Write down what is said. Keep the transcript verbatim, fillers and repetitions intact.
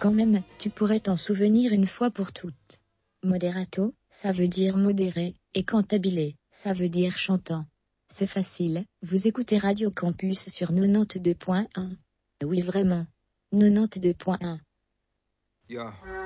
Quand même, tu pourrais t'en souvenir une fois pour toutes. Moderato, ça veut dire modéré, et cantabile, ça veut dire chantant. C'est facile, vous écoutez Radio Campus sur quatre-vingt-deux point un. Oui vraiment. quatre-vingt-deux point un. Yeah.